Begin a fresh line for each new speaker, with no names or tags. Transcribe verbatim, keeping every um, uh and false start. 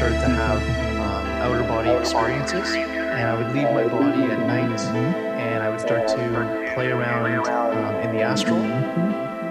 started to have um, outer body experiences, and I would leave my body at night, and I would start to play around um, in the astral.